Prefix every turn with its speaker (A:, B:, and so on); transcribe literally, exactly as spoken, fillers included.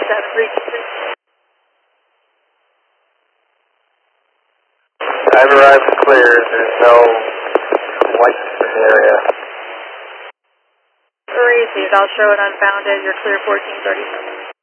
A: seven three two three.
B: I've arrived clear. There's no lights in the area.
A: Received. I'll show it unbounded. You're clear fourteen thirty-seven.